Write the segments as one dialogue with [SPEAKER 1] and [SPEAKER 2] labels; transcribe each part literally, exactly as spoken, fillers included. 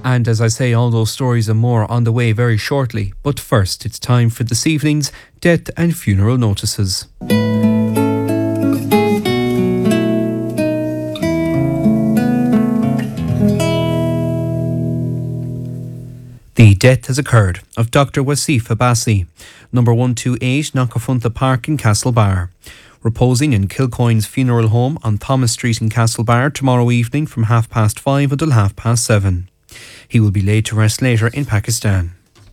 [SPEAKER 1] And as I say, all those stories and more on the way very shortly. But first, it's time for this evening's death and funeral notices. The death has occurred of Doctor Wasif Abbasi, number one two eight Knockafuntha Park in Castlebar, reposing in Kilcoyne's funeral home on Thomas Street in Castlebar tomorrow evening from half past five until half past seven. He will be laid to rest later in Pakistan.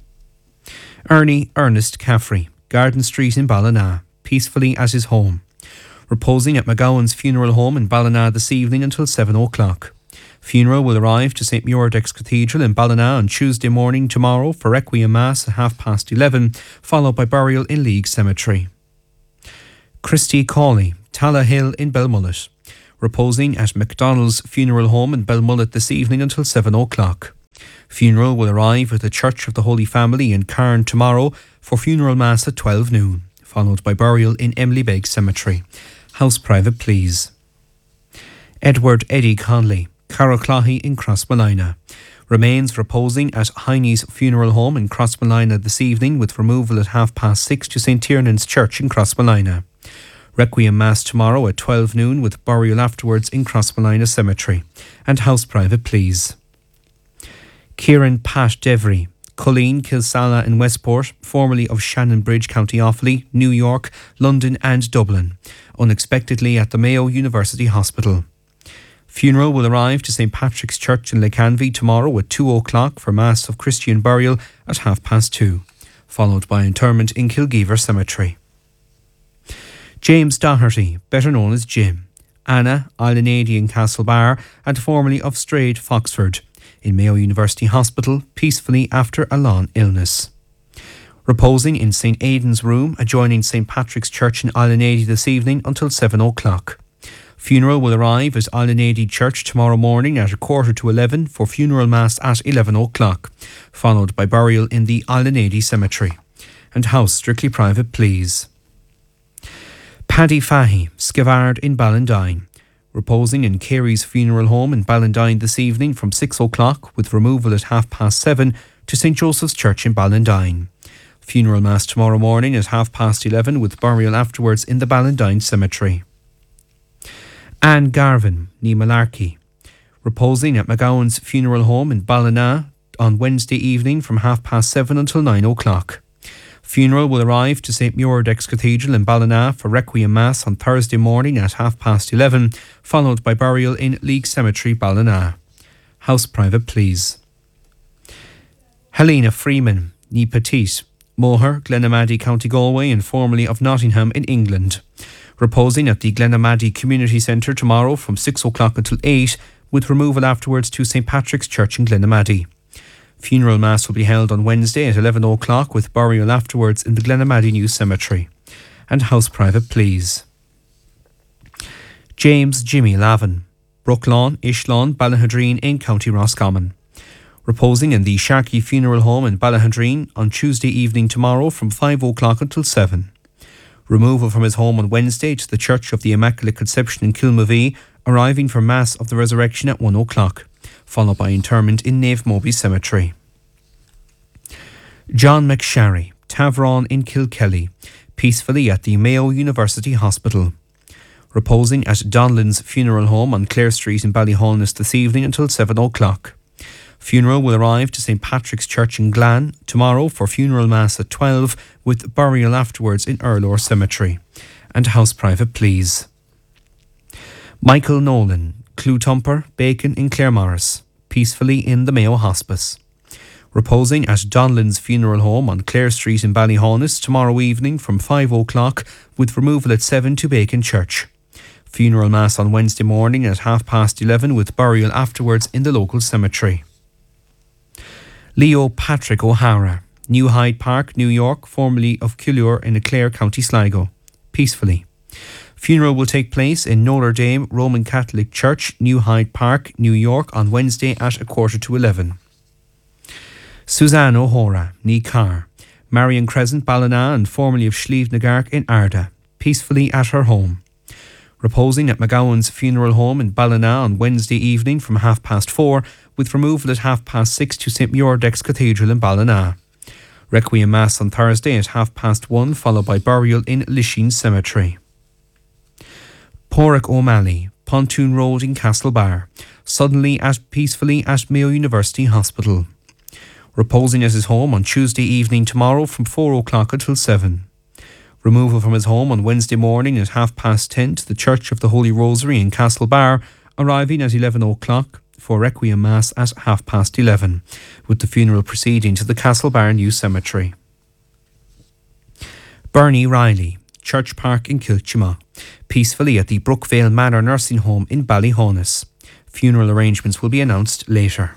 [SPEAKER 1] Ernie Ernest Caffrey, Garden Street in Ballina, peacefully at his home, reposing at McGowan's funeral home in Ballina this evening until seven o'clock. Funeral will arrive to Saint Muirdex Cathedral in Ballina on Tuesday morning tomorrow for Requiem Mass at half past eleven, followed by burial in League Cemetery. Christy Cawley, Talla Hill in Belmullet, reposing at McDonald's funeral home in Belmullet this evening until seven o'clock. Funeral will arrive at the Church of the Holy Family in Cairn tomorrow for funeral mass at twelve noon, followed by burial in Emily Beg Cemetery. House private, please. Edward Eddie Conley, Carroclahy in Crossmolina, remains reposing at Heine's funeral home in Crossmolina this evening with removal at half past six to Saint Tiernan's Church in Crossmolina. Requiem Mass tomorrow at twelve noon with burial afterwards in Crossmolina Cemetery. And house private, please. Kieran Pat Devery, Colleen Kilsala in Westport, formerly of Shannonbridge, County Offaly, New York, London and Dublin, unexpectedly at the Mayo University Hospital. Funeral will arrive to Saint Patrick's Church in Lecanvy tomorrow at two o'clock for Mass of Christian burial at half past two, followed by interment in Kilgeever Cemetery. James Doherty, better known as Jim, Anna, Islanady in Castlebar and formerly of Strayed, Foxford, in Mayo University Hospital, peacefully after a long illness. Reposing in Saint Aidan's room adjoining Saint Patrick's Church in Islanady this evening until seven o'clock. Funeral will arrive at Islanady Church tomorrow morning at a quarter to eleven for funeral mass at eleven o'clock, followed by burial in the Islanady Cemetery. And house strictly private, please. Paddy Fahy, Skivard in Ballandine, reposing in Carey's funeral home in Ballandine this evening from six o'clock with removal at half past seven to Saint Joseph's Church in Ballandine. Funeral mass tomorrow morning at half past eleven with burial afterwards in the Ballandine Cemetery. Anne Garvin, ní Malarkey, reposing at McGowan's funeral home in Ballina on Wednesday evening from half past seven until nine o'clock. Funeral will arrive to Saint Muirdex Cathedral in Ballina for Requiem Mass on Thursday morning at half past eleven, followed by burial in League Cemetery, Ballina. House private, please. Helena Freeman, ní Petite, Moher, Glenamaddy, County Galway and formerly of Nottingham in England, reposing at the Glenamaddy Community Centre tomorrow from six o'clock until eight, with removal afterwards to Saint Patrick's Church in Glenamaddy. Funeral Mass will be held on Wednesday at eleven o'clock with burial afterwards in the Glenamaddy New Cemetery. And house private, please. James Jimmy Lavin, Brooklawn, Ishlawn, Ballahadreen in County Roscommon, reposing in the Sharkey Funeral Home in Ballahadreen on Tuesday evening tomorrow from five o'clock until seven. Removal from his home on Wednesday to the Church of the Immaculate Conception in Kilmavee, arriving for Mass of the Resurrection at one o'clock, followed by interment in Nave Moby Cemetery. John McSharry, Tavron in Kilkelly, peacefully at the Mayo University Hospital, reposing at Donlan's Funeral Home on Clare Street in Ballyholness this evening until seven o'clock. Funeral will arrive to Saint Patrick's Church in Glan tomorrow for funeral mass at twelve with burial afterwards in Erlore Cemetery. And house private, please. Michael Nolan, Clewtumper, Bacon in Claremorris, peacefully in the Mayo Hospice, reposing at Donlan's Funeral Home on Clare Street in Ballyholness tomorrow evening from five o'clock with removal at seven to Bacon Church. Funeral mass on Wednesday morning at half past eleven with burial afterwards in the local cemetery. Leo Patrick O'Hara, New Hyde Park, New York, formerly of Killure in Clare, County Sligo, peacefully. Funeral will take place in Notre Dame Roman Catholic Church, New Hyde Park, New York on Wednesday at a quarter to eleven. Suzanne O'Hora, ní Carr, Marion Crescent, Ballina and formerly of Slieve na Garc in Arda, peacefully at her home. Reposing at McGowan's Funeral Home in Ballina on Wednesday evening from half past four, with removal at half past six to Saint Muirdex Cathedral in Ballina. Requiem Mass on Thursday at half past one, followed by burial in Lisheen Cemetery. Porrick O'Malley, Pontoon Road in Castlebar, suddenly at peacefully at Mayo University Hospital. Reposing at his home on Tuesday evening tomorrow from four o'clock until seven. Removal from his home on Wednesday morning at half past ten to the Church of the Holy Rosary in Castlebar, arriving at eleven o'clock for Requiem Mass at half past eleven, with the funeral proceeding to the Castlebar New Cemetery. Bernie Riley, Church Park in Kilchima, peacefully at the Brookvale Manor Nursing Home in Ballyhonus. Funeral arrangements will be announced later.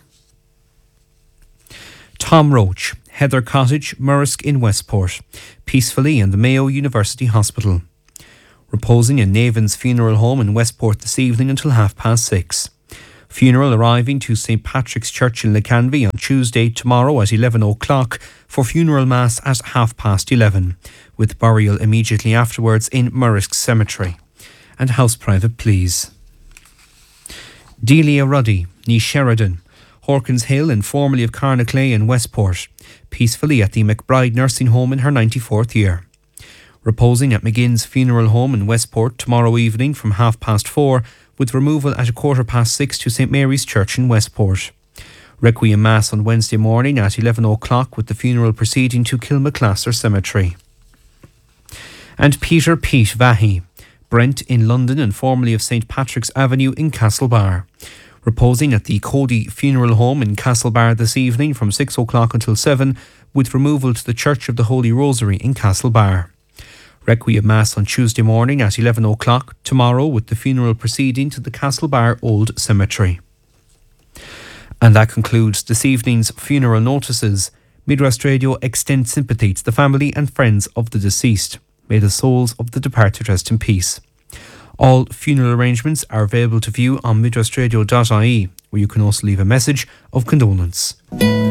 [SPEAKER 1] Tom Roach, Heather Cottage, Murrisk in Westport, peacefully in the Mayo University Hospital. Reposing in Navan's Funeral Home in Westport this evening until half past six. Funeral arriving to Saint Patrick's Church in Lecanvy on Tuesday tomorrow at eleven o'clock for funeral mass at half past eleven, with burial immediately afterwards in Murrisk Cemetery. And house private please. Delia Ruddy, Nee Sheridan, Horkins Hill and formerly of Carnaclay in Westport, peacefully at the McBride Nursing Home in her ninety-fourth year. Reposing at McGinn's Funeral Home in Westport tomorrow evening from half past four, with removal at a quarter past six to Saint Mary's Church in Westport. Requiem Mass on Wednesday morning at eleven o'clock, with the funeral proceeding to Kilmaclasser Cemetery. And Peter Pete Vahi, Brent in London and formerly of Saint Patrick's Avenue in Castlebar. Reposing at the Cody Funeral Home in Castlebar this evening from six o'clock until seven, with removal to the Church of the Holy Rosary in Castlebar. Requiem Mass on Tuesday morning at eleven o'clock tomorrow, with the funeral proceeding to the Castlebar Old Cemetery. And that concludes this evening's funeral notices. Midwest Radio extends sympathy to the family and friends of the deceased. May the souls of the departed rest in peace. All funeral arrangements are available to view on midwestradio dot I E, where you can also leave a message of condolence.